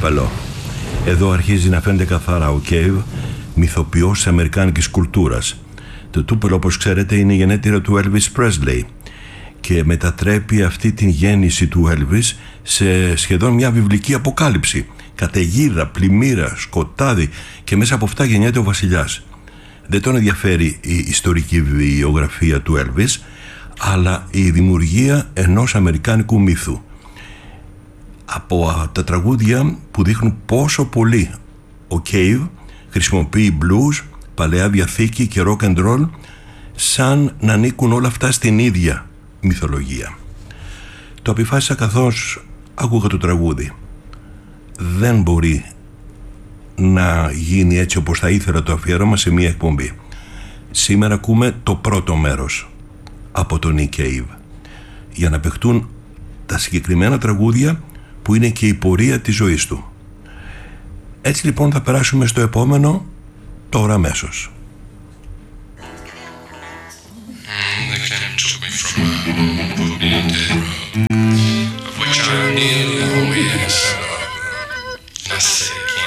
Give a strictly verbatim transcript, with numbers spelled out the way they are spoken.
Τούπελο. Εδώ αρχίζει να φαίνεται καθαρά ο Cave, μυθοποιός της αμερικάνικης κουλτούρας. Το Τούπελο, όπως ξέρετε, είναι η γενέτειρα του Elvis Presley και μετατρέπει αυτή την γέννηση του Elvis σε σχεδόν μια βιβλική αποκάλυψη. Καταιγίδα, πλημμύρα, σκοτάδι, και μέσα από αυτά γεννιέται ο βασιλιάς. Δεν τον ενδιαφέρει η ιστορική βιογραφία του Elvis, αλλά η δημιουργία ενός αμερικάνικου μύθου. Από τα τραγούδια που δείχνουν πόσο πολύ ο Cave χρησιμοποιεί blues, παλαιά διαθήκη και rock and roll, σαν να ανήκουν όλα αυτά στην ίδια μυθολογία. Το αποφάσισα καθώς άκουγα το τραγούδι. Δεν μπορεί να γίνει έτσι όπως θα ήθελα το αφιέρωμα σε μία εκπομπή. Σήμερα ακούμε το πρώτο μέρος από τον Nick Cave, για να παιχτούν τα συγκεκριμένα τραγούδια που είναι και η πορεία της ζωής του. Έτσι λοιπόν θα περάσουμε στο επόμενο τώρα αμέσως. Mm, they came and took me from her.